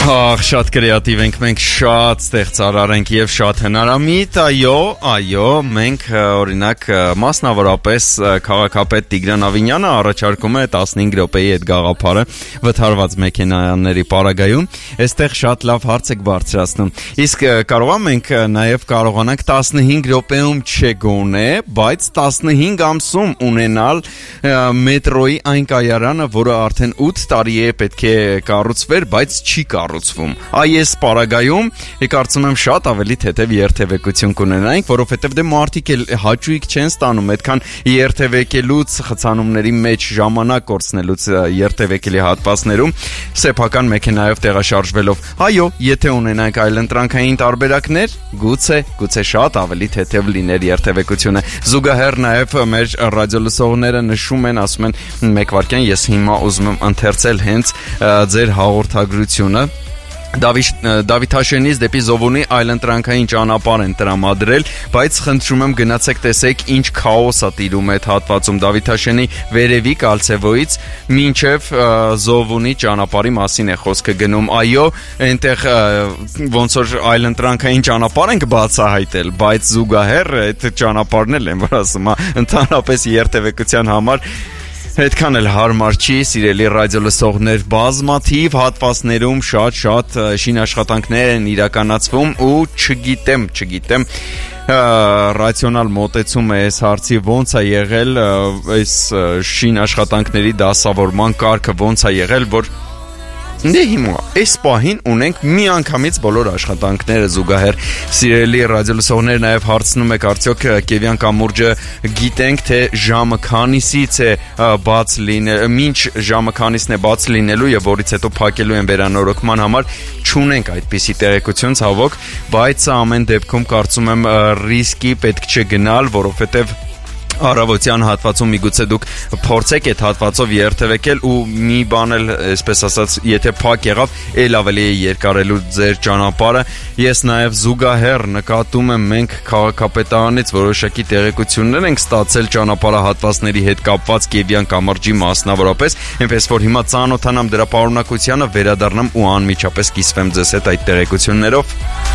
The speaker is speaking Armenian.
Շատ կրեատիվ ենք, մենք շատ ստեղծարար ենք և շատ հնարամիտ, այո, մենք օրինակ մասնավորապես քաղաքապետ Տիգրան Ավինյանը առաջարկում է 15 րոպեի այդ գաղափարը վթարված մեքենաների պարագայում, այստեղ շատ լավ հարց եք բարձրացնում, իսկ մենք նաև կարողանանք 15 րոպեում չգոնե, բայց 15 ամսում ունենալ մետրոյի այն կայարանը, որը արդեն 8 տարի է պետք է կառուցվեր, բայց չի կառուցվում։ Այս պարագայում կարծում եմ շատ ավելի թեթև երթևեկություն կունենայինք, որովհետև դե մարդիկ էլ հաճույք չեն ստանում այդքան երթևեկելուց, խցանումների մեջ ժամանակ կորցնելուց երթևեկելի հատվածներում սեփական մեքենայով տեղաշարժվելով։ Այո, եթե ունենանք այլընտրանքային տարբերակներ, գուցե շատ ավելի թեթև լիներ երթևեկությունը։ Զուգահեռ նաև մեր ռադիոլսողները նշում են, ասում են մեկ վարքյան, ես հիմա ուզում եմ ընթերցել հենց ձեր հաղորդագրությունը։ Դավիթ Հաշենից դեպի Զովունի այլընտրանքային ճանապարհ են տրամադրել, բայց խնդրում եմ գնացեք տեսեք ինչ քաոս է տիրում այդ հատվածում Դավիթ Հաշենի վերևի Կալցևոյից մինչև Զովունի ճանապարհի մասին է խոսքը գնում։ Այո, այնտեղ ոնց որ այլընտրանքային ճանապարհ ենք բացահայտել, բայց զուգահեռ այդ ճանապարհն էլ են, որ ասում է, ընդհանրապես երթևեկության համար այդքան էլ հարմար չի, սիրելի ռադիոլսողներ, բազմաթիվ հատվածներում շատ շինաշխատանքներ են իրականացվում ու չգիտեմ ռացիոնալ մոտեցումը այս հարցի ոնց է եղել, այս շինաշխատանքների դասավորման կարգը ոնց է եղել, որ դե հիմա այս պահին ունենք միանգամից բոլոր աշխատանքները զուգահեռ։ Սիրելի ռադիոլսողներ, նաև հարցնում եք արդյոք Կևյան կամուրջը գիտենք թե ժամը քանիսից է բաց լինել, մինչ ժամը քանիսն է բաց լինելու եւ որից հետո փակելու են վերանորոգման համար, չունենք այդպիսի տեղեկություն ցավոք, բայց ամեն դեպքում կարծում եմ ռիսկի պետք չէ գնալ, որովհետեւ առավոտյան հատվածում միգուցե դուք փորձեք այդ հատվածով երթևեկել ու մի բան էլ, այսպես ասած, եթե փակ եղավ, ել ավելի երկարելու ձեր ճանապարհը։ Ես նաև զուգահեռ նկատում եմ մենք քաղաքապետարանից որոշակի տեղեկություններ ենք ստացել ճանապարհահատվածների հետ կապված Կևյան կամրջի մասնավորապես, այնպես որ հիմա ծանոթանամ դրա պարունակությանը, վերադառնամ ու անմիջապես կիսվեմ ձեզ հետ այդ տեղեկություններով։